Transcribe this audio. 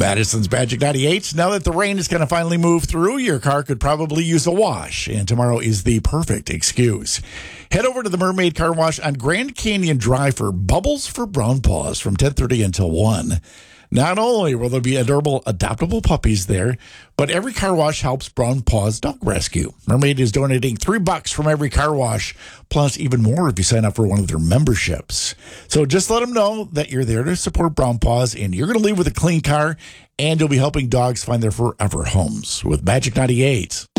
Madison's Magic 98. Now that the rain is going to finally move through, your car could probably use a wash, and tomorrow is the perfect excuse. Head over to the Mermaid Car Wash on Grand Canyon Drive for Bubbles for Brown Paws from 10:30 until 1. Not only will there be adorable adoptable puppies there, but every car wash helps Brown Paws Dog Rescue. Mermaid is donating $3 from every car wash, plus even more if you sign up for one of their memberships. So just let them know that you're there to support Brown Paws, and you're going to leave with a clean car, and you'll be helping dogs find their forever homes with Magic 98.